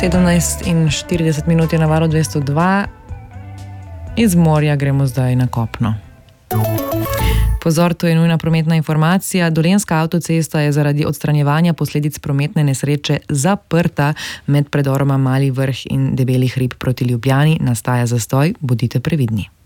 17:40 je na Valu 202. Iz morja gremo zdaj na kopno. Pozor, to je nujna prometna informacija. Dolenjska avtocesta je zaradi odstranjevanja posledic prometne nesreče zaprta med predoroma Mali Vrh in Debeli hrib proti Ljubljani. Nastaja zastoj, bodite previdni.